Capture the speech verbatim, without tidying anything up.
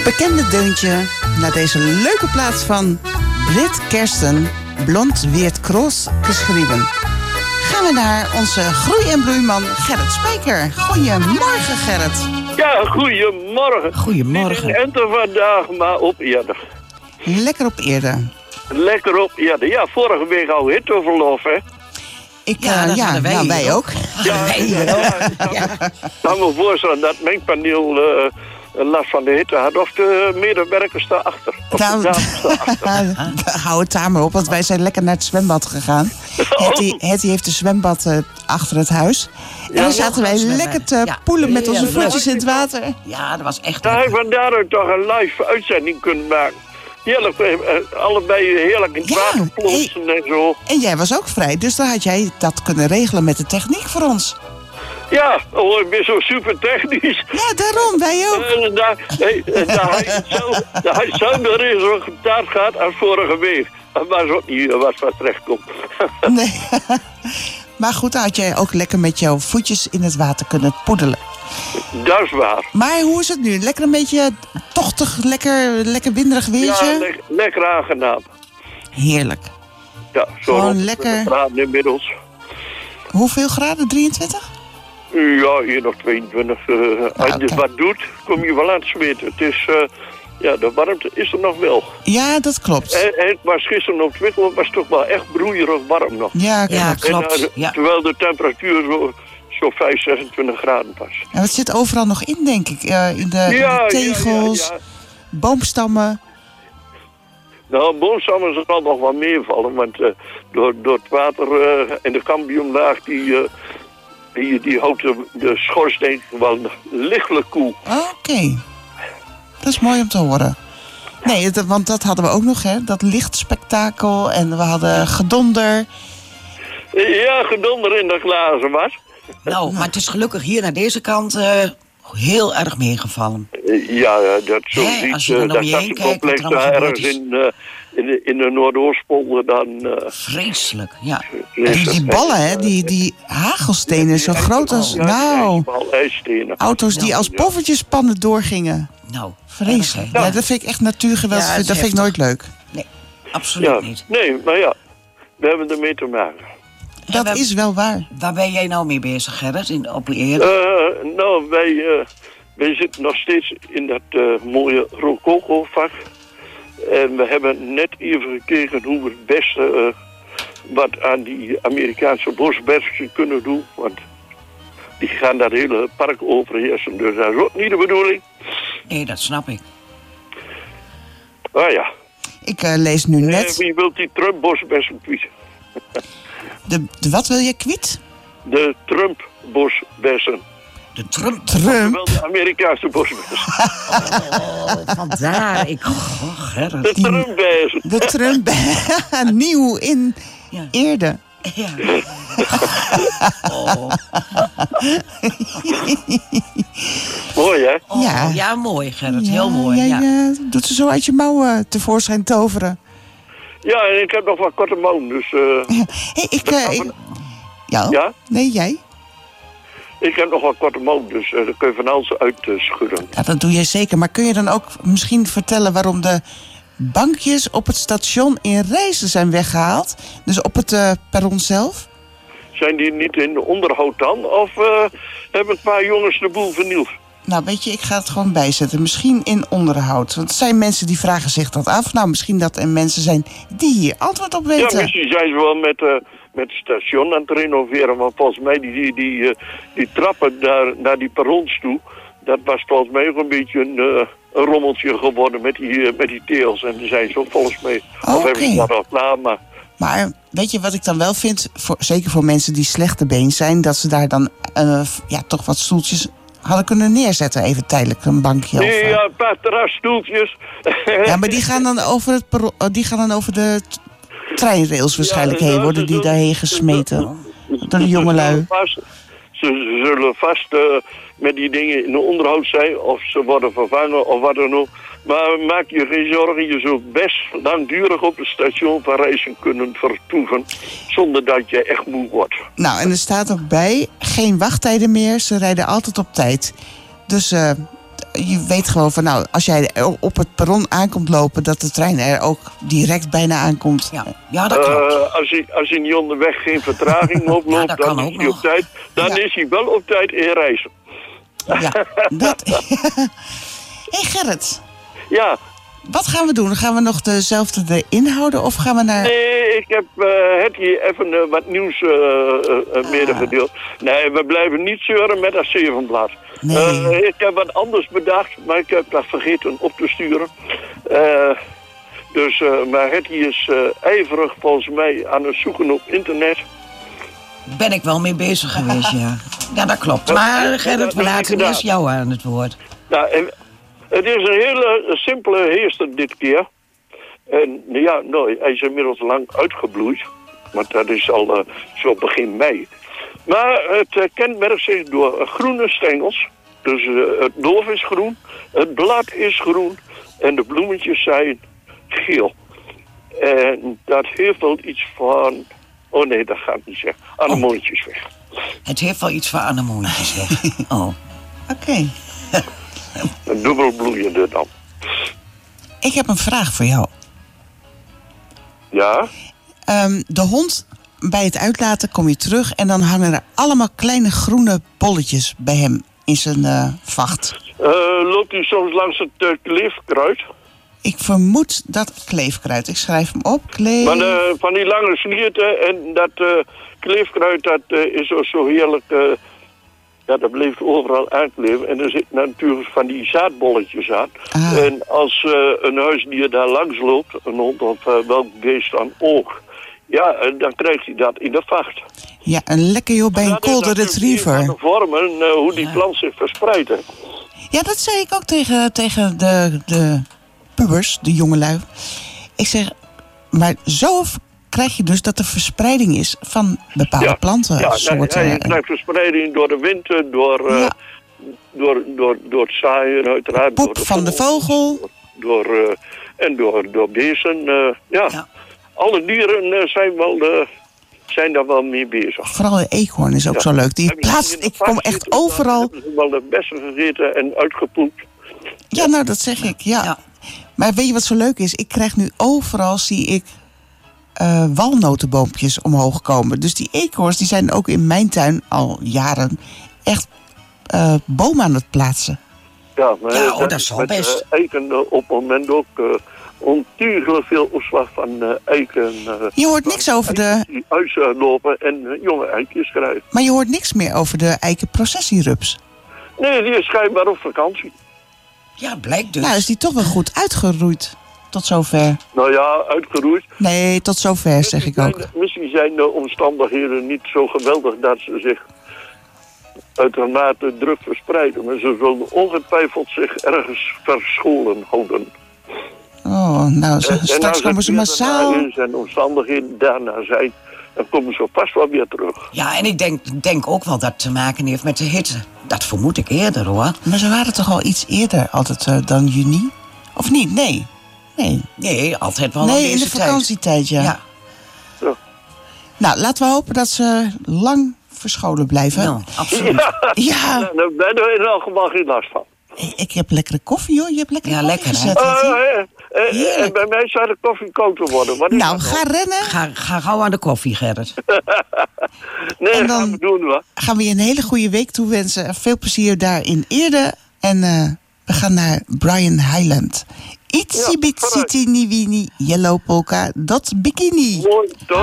bekende deuntje naar deze leuke plaats van Brit Kersten, Blond Weert Kroos geschreven. Gaan we naar onze groei- en bloeiman Gerrit Spijker. Goedemorgen, Gerrit. Ja, goedemorgen. Goedemorgen. Niet in Enter vandaag, maar op eerder. Lekker op eerder. Lekker op eerder. Ja, vorige week al hitteverlof, hè? Ik, ja, uh, ja wij, nou, wij ook. Ja, wij ja, ja, ja. Ik kan me voorstellen dat mijn paneel uh, last van de hitte had. Of de medewerkers daarachter. Of nou, de dames daarachter. Hou het daar maar op, want wij zijn lekker naar het zwembad gegaan. Oh. Hetty, Hetty heeft een zwembad uh, achter het huis. En ja, dan zaten wij lekker te ja. poelen met onze voetjes in het water. Ja, dat was echt... Daar hebben we vandaar toch een live uitzending kunnen maken. Heerlijk, allebei heerlijk in het ja, water plonsen en zo. En jij was ook vrij, dus dan had jij dat kunnen regelen met de techniek voor ons. Ja, oh, ik ben zo super technisch. Ja, daarom, wij ook. Uh, daar, hey, daar hij zo de resultaat gaat als vorige week. Dat was ook niet wat van terecht komt. Nee, maar goed, dan had jij ook lekker met jouw voetjes in het water kunnen poedelen. Dat is waar. Maar hoe is het nu? Lekker een beetje tochtig, lekker, lekker winderig weertje? Ja, le- lekker aangenaam. Heerlijk. Ja, zo gewoon lekker. Graden inmiddels. Hoeveel graden? drieëntwintig? Ja, hier nog tweeëntwintig. Uh, ja, als je okay. wat doet, kom je wel aan het zweten. Het is, uh, ja, de warmte is er nog wel. Ja, dat klopt. En, het was gisteren op Twickel, het was toch wel echt broeierig warm nog. Ja, klopt. Ja, klopt. En, uh, ja. Terwijl de temperatuur zo... Zo'n vijf, zesentwintig graden pas. En het zit overal nog in, denk ik. Uh, in, de, ja, in de tegels, ja, ja, ja. boomstammen. Nou, boomstammen zal nog wel meevallen. Want uh, door, door het water uh, en de cambiumlaag... die, uh, die, die houdt de, de schoorsteen wel lichtelijk koel. Oké. Okay. Dat is mooi om te horen. Nee, het, want dat hadden we ook nog, hè. Dat lichtspektakel. En we hadden gedonder. Ja, gedonder in de glazen was. Nou, maar het is gelukkig hier naar deze kant uh, heel erg meegevallen. Ja, dat zo Hè, ziet. Als je dan om je heen kijkt, complex daar ergens in, uh, in, de, in de Noordoostpolder dan... Uh, vreselijk, ja. Die, die ballen, hè, die, die hagelstenen, zo groot als... Ja, nou, ijsstenen. Auto's die als poffertjespannen doorgingen. Nou, vreselijk. Ja. Ja, dat vind ik echt natuurgeweld. Ja, dat heftig. Vind ik nooit leuk. Nee, absoluut ja, niet. Nee, maar ja, we hebben ermee te maken. Dat waar, is wel waar. Waar ben jij nou mee bezig, Gerrit, in, op Eer? Uh, nou, wij, uh, wij zitten nog steeds in dat uh, mooie rococo-vak. En we hebben net even gekeken hoe we het beste uh, wat aan die Amerikaanse bosbergen kunnen doen. Want die gaan dat hele park overheersen, dus dat is ook niet de bedoeling. Nee, dat snap ik. Ah ja. Ik uh, lees nu net... Uh, wie wil die Trump-bosbergen kwijt? De, de wat wil je kwijt? De Trump-bosbessen. De Trump? Trump? Wel de Amerikaanse bosbessen. Oh, vandaar. Ik... Oh, Gerrit. De Trump-bessen. De Trump nieuw in ja. Eerde. Ja. Oh. Mooi, hè? Oh, ja. ja, mooi, Gerrit. Ja, heel mooi. Ja, ja. Ja. Doet ze zo uit je mouwen tevoorschijn toveren. Ja, en ik heb nog wat korte mouwen, dus... Uh, hey, ik, uh, ik... Ja? ja? Nee, jij? Ik heb nog wat korte mouwen, dus uh, daar kun je van alles uit uh, schudden. Ja, dat doe jij zeker. Maar kun je dan ook misschien vertellen waarom de bankjes op het station in Rijssen zijn weggehaald? Dus op het uh, perron zelf? Zijn die niet in onderhoud dan? Of uh, hebben een paar jongens de boel vernield? Nou, weet je, ik ga het gewoon bijzetten. Misschien in onderhoud. Want er zijn mensen die vragen zich dat af. Nou, misschien dat er mensen zijn die hier antwoord op weten. Ja, misschien zijn ze wel met, uh, met het station aan het renoveren. Want volgens mij, die, die, die, uh, die trappen daar, naar die perrons toe... dat was volgens mij ook een beetje een, uh, een rommeltje geworden met die, uh, met die teels. En die zijn zo volgens mij... Okay. Of hebben ze dat al klaar, maar... Maar weet je wat ik dan wel vind, voor, zeker voor mensen die slechte been zijn... dat ze daar dan uh, ja, toch wat stoeltjes hadden kunnen neerzetten. Even tijdelijk een bankje. Of, uh... Ja, een paar terrasstoeltjes. Ja, maar die gaan dan over, het perro- die gaan dan over de t- treinrails waarschijnlijk ja, heen. Worden die daarheen gesmeten door de jongelui. Ze zullen vast uh, met die dingen in de onderhoud zijn... of ze worden vervangen of wat dan ook. Maar maak je geen zorgen, je zult best langdurig op het station van Rijssen kunnen vertoeven... zonder dat je echt moe wordt. Nou, en er staat ook bij, geen wachttijden meer, ze rijden altijd op tijd. Dus uh, je weet gewoon van, nou, als jij op het perron aankomt lopen, dat de trein er ook direct bijna aankomt. Ja, ja dat klopt. Uh, als, hij, als hij niet onderweg geen vertraging oploopt, ja, dan is hij op tijd. Dan ja. is hij wel op tijd in reizen. Ja, dat... Hé hey Gerrit. Ja. Wat gaan we doen? Gaan we nog dezelfde erin houden of gaan we naar... Nee, ik heb uh, het hier even uh, wat nieuws uh, uh, ah. medegedeeld. Nee, we blijven niet zeuren met dat zevenblad. Nee. Uh, ik heb wat anders bedacht, maar ik heb dat vergeten op te sturen. Uh, dus, uh, maar het hier is uh, ijverig volgens mij aan het zoeken op internet. Ben ik wel mee bezig geweest, ja. Ja, dat klopt. Maar Gerrit, we laten eerst jou aan het woord. Nou, en, het is een hele simpele heerster dit keer. En ja, nou, hij is inmiddels lang uitgebloeid. Maar dat is al uh, zo begin mei. Maar het uh, kenmerkt zich door uh, groene stengels. Dus uh, het doof is groen, het blad is groen en de bloemetjes zijn geel. En dat heeft wel iets van... Oh nee, dat gaat niet zeggen. Anemonetjes weg. Het heeft wel iets van anemonetjes weg. Oh. Oké. Okay. Een dubbelbloeiende dan. Ik heb een vraag voor jou. Ja? Um, de hond, bij het uitlaten kom je terug en dan hangen er allemaal kleine groene bolletjes bij hem in zijn uh, vacht. Uh, loopt hij soms langs het uh, kleefkruid? Ik vermoed dat kleefkruid. Ik schrijf hem op. Kleef... Maar uh, van die lange slierten en dat uh, kleefkruid, dat uh, is ook zo heerlijk... Uh, ja, dat bleef overal aankleven. En er zitten natuurlijk van die zaadbolletjes aan. Ah. En als uh, een huisdier daar langs loopt, een hond of uh, welk beest dan ook... Ja, uh, dan krijgt hij dat in de vacht. Ja, een lekker joh bij een golden retriever. De vormen, uh, hoe die ja. plant zich verspreidt. Hè. Ja, dat zei ik ook tegen, tegen de, de pubers, de jongelui. Ik zeg, maar zo krijg je dus dat er verspreiding is van bepaalde ja. plantensoorten. Ja, je krijgt verspreiding door de wind, door, ja. uh, door, door, door het zaaien uiteraard. Poep door de van vogel, de vogel. Door, door, uh, en door, door beesten. Uh, ja. ja, alle dieren uh, zijn, wel, uh, zijn daar wel mee bezig. Vooral de eekhoorn is ook ja. zo leuk. Die plaatst, ik kom echt zitten, overal... Hebben ze wel de beste gegeten en uitgepoept. Ja, nou dat zeg ik, ja. ja. Maar weet je wat zo leuk is? Ik krijg nu overal, zie ik... Uh, walnotenboompjes omhoog komen. Dus die eekhoorns die zijn ook in mijn tuin al jaren echt uh, bomen aan het plaatsen. Ja, maar ja, oh, dat is wel best. Uh, eiken uh, op het moment ook uh, ontiegelijk veel opslag van uh, eiken. Uh, je hoort niks over de... Die uitlopen en uh, jonge eikjes krijgen. Maar je hoort niks meer over de eikenprocessierups. Nee, die is schijnbaar op vakantie. Ja, blijkt dus. Nou, is die toch wel goed uitgeroeid. Tot zover. Nou ja, uitgeroeid. Nee, tot zover zeg ik ook. Misschien zijn de omstandigheden niet zo geweldig dat ze zich uitermate druk verspreiden. Maar ze zullen ongetwijfeld zich ergens verscholen houden. Oh, nou, ze, en, straks en komen ze massaal. En zijn omstandigheden daarna zijn, dan komen ze vast wel weer terug. Ja, en ik denk, denk ook wel dat het te maken heeft met de hitte. Dat vermoed ik eerder, hoor. Maar ze waren toch al iets eerder altijd uh, dan juni? Of niet? Nee. Nee, nee altijd wel nee, in deze de vakantietijd, ja. ja. ja. Nou, laten we hopen dat ze lang verscholen blijven. Nou, absoluut. Ja, ja. Daar ben je in elk geval geen last van. Ik, ik heb lekkere koffie, hoor. Je hebt lekker ja, koffie lekker, gezet. Uh, uh, uh, en bij mij zou de koffie koud te worden. Wat nou, ga nog? rennen. Ga, ga gauw aan de koffie, Gerrit. nee, en dan gaan we doen, hoor. Gaan we je een hele goede week toewensen. Veel plezier daar in Eerde. En uh, we gaan naar Brian Hyland. Itsy bitsy teeny weeny yellow polka dot bikini. Mooi,